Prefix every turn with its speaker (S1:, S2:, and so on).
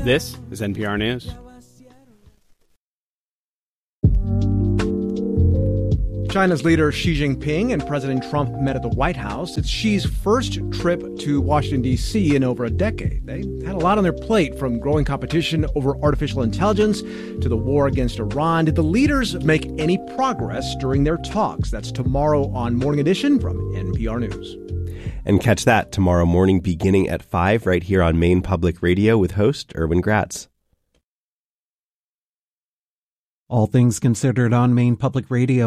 S1: This is NPR News.
S2: China's leader Xi Jinping and President Trump met at the White House. It's Xi's first trip to Washington, D.C. in over a decade. They had a lot on their plate, from growing competition over artificial intelligence to the war against Iran. Did the leaders make any progress during their talks? That's tomorrow on Morning Edition from NPR News.
S3: And catch that tomorrow morning beginning at 5 right here on Maine Public Radio with host Erwin Gratz.
S4: All Things Considered on Maine Public Radio.